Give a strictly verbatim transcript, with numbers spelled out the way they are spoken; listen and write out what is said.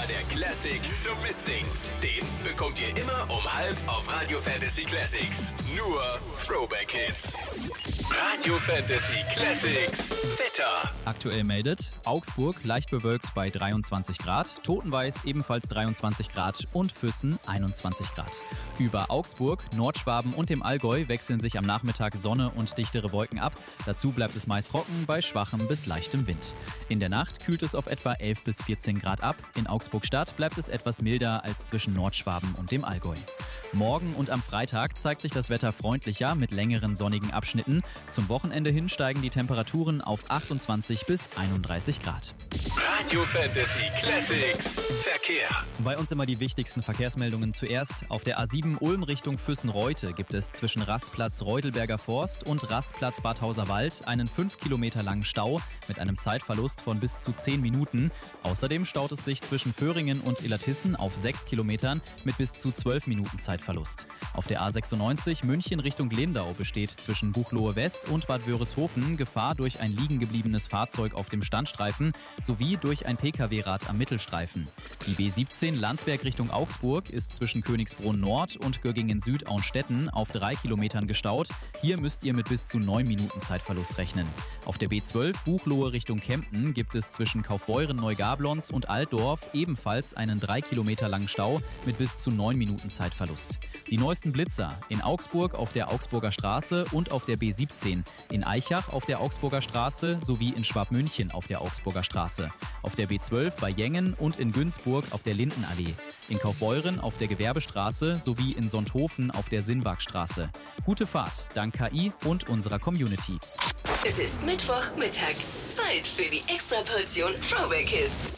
der Classic zum Mitsingen. Den bekommt ihr immer um halb auf Radio Fantasy Classics. Nur Throwback Hits. Radio Fantasy Classics Wetter. Aktuell meldet Augsburg leicht bewölkt bei dreiundzwanzig Grad, Totenvais ebenfalls dreiundzwanzig Grad und Füssen einundzwanzig Grad. Über Augsburg, Nordschwaben und dem Allgäu wechseln sich am Nachmittag Sonne und dichtere Wolken ab. Dazu bleibt es meist trocken bei schwachem bis leichtem Wind. In der Nacht kühlt es auf etwa elf bis vierzehn Grad ab. In Augsburg-Stadt bleibt es etwas milder als zwischen Nordschwaben und dem Allgäu. Morgen und am Freitag zeigt sich das Wetter freundlicher mit längeren sonnigen Abschnitten. Zum Wochenende hin steigen die Temperaturen auf achtundzwanzig bis einunddreißig Grad. Radio Fantasy Classics Verkehr. Bei uns immer die wichtigsten Verkehrsmeldungen zuerst. Auf der A sieben Ulm Richtung Füssen-Reute gibt es zwischen Rastplatz Reutelberger Forst und Rastplatz Bad Hauserwald einen fünf Kilometer langen Stau mit einem Zeitverlust von bis zu zehn Minuten. Außerdem staut es sich zwischen Föhringen und Illertissen auf sechs Kilometern mit bis zu zwölf Minuten Zeitverlust. Auf der A sechsundneunzig München Richtung Lindau besteht zwischen Buchloe West und Bad Wörishofen Gefahr durch ein liegen gebliebenes Fahrzeug auf dem Standstreifen sowie durch ein Pkw-Rad am Mittelstreifen. Die B siebzehn Landsberg Richtung Augsburg ist zwischen Königsbrunn Nord und Göggingen Süd Auenstetten auf drei Kilometern gestaut. Hier müsst ihr mit bis zu neun Minuten Zeitverlust rechnen. Auf der B zwölf Buchloe Richtung Kempten gibt es zwischen Kaufbeuren Neugablons und Altdorf ebenfalls einen drei Kilometer langen Stau mit bis zu neun Minuten Zeitverlust. Die neuesten Blitzer in Augsburg auf der Augsburger Straße und auf der B siebzehn, in Aichach auf der Augsburger Straße sowie in Schwabmünchen auf der Augsburger Straße. Auf der B zwölf bei Jengen und in Günzburg auf der Lindenallee. In Kaufbeuren auf der Gewerbestraße sowie in Sonthofen auf der Sinnwagstraße. Gute Fahrt, dank K I und unserer Community. Es ist Mittwochmittag. Zeit für die Extraportion Throwback Hits.